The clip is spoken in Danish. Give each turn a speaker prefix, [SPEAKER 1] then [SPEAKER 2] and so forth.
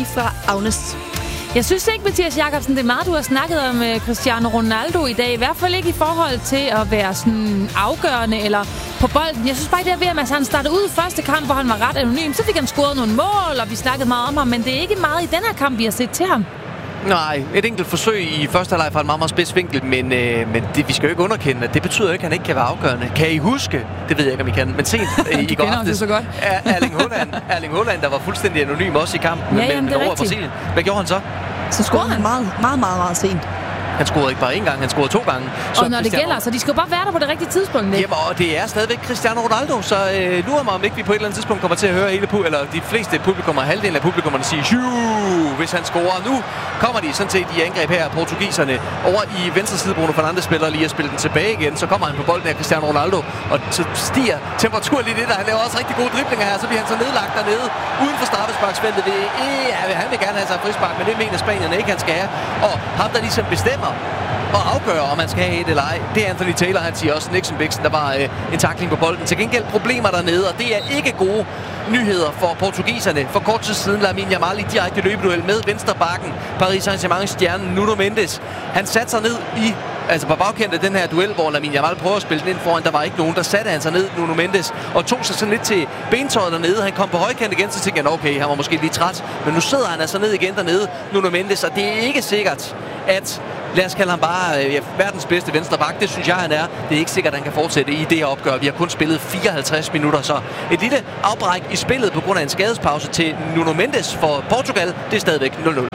[SPEAKER 1] fra Agnes.
[SPEAKER 2] Jeg synes ikke, Mathias Jakobsen, det er meget, du har snakket om Cristiano Ronaldo i dag. I hvert fald ikke i forhold til at være sådan afgørende eller på bolden. Jeg synes bare, det er ved, at han startede ud i første kamp, hvor han var ret anonym. Så fik han scoret nogle mål, og vi snakkede meget om ham. Men det er ikke meget i den her kamp, vi har set til ham.
[SPEAKER 3] Nej, et enkelt forsøg i første halvleg fra en meget, meget spids vinkel, men det, vi skal jo ikke underkende, at det betyder ikke, at han ikke kan være afgørende. Kan I huske, det ved jeg ikke, om I kan, men sent i går aftes,
[SPEAKER 2] så godt.
[SPEAKER 3] Erling Haaland, der var fuldstændig anonym også i kampen mellem Norge og Brasilien. Hvad gjorde han så?
[SPEAKER 1] Så scorede han meget sent.
[SPEAKER 3] Han scorede ikke bare én gang, han scorede 2 gange.
[SPEAKER 2] Så og når det gælder, så de skal jo bare være der på det rigtige tidspunkt. Ikke?
[SPEAKER 3] Jamen, og det er stadigvæk Cristiano Ronaldo, så lurer mig, om ikke vi på et eller andet tidspunkt kommer til at høre hele eller de fleste publikummer, halvdelen af publikummerne sige, hvis han scorer. Nu kommer de sådan set i angreb her, portugiserne, over i venstre side. Bruno Fernandes spiller lige at spille den tilbage igen. Så kommer han på bolden af Cristiano Ronaldo, og så stiger temperaturen lidt, og han laver også rigtig gode driblinger her. Så bliver han så nedlagt dernede, uden for straffesparksfeltet. Han vil gerne have sig frispark, men det mener spanierne ikke, han skal have. Og ham, der ligesom bestemmer og afgøre, om man skal have et eller ej. Det er Anthony Taylor, han siger også Nixon Bixen, der var en tackling på bolden. Til gengæld problemer dernede, og det er ikke gode nyheder for portugiserne. For kort tid siden Lamine Yamal i direkte løbeduel med venstrebacken Paris Saint-Germain stjernen Nuno Mendes. Han satte sig ned på bagkendt af den her duel, hvor Lamine Yamal prøver at spille den ind foran. Der var ikke nogen, der satte han sig ned, Nuno Mendes, og tog sig sådan lidt til bentøjet dernede. Han kom på højkant igen, så tænkte han, okay, han var måske lige træt. Men nu sidder han altså ned igen dernede, Nuno Mendes, og det er ikke sikkert, at lad os kalde ham bare verdens bedste venstreback. Det synes jeg, han er. Det er ikke sikkert, at han kan fortsætte i det her opgør. Vi har kun spillet 54 minutter, så et lille afbræk i spillet på grund af en skadespause til Nuno Mendes for Portugal. Det er stadigvæk 0-0.